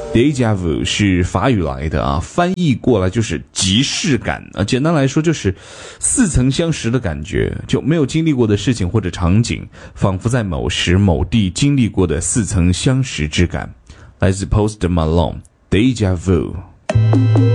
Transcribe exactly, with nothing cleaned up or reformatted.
déjà vu 是法语来的啊，翻译过来就是即视感啊。简单来说就是似曾相识的感觉，就没有经历过的事情或者场景，仿佛在某时某地经历过的似曾相识之感。来自 Post Malone déjà vu。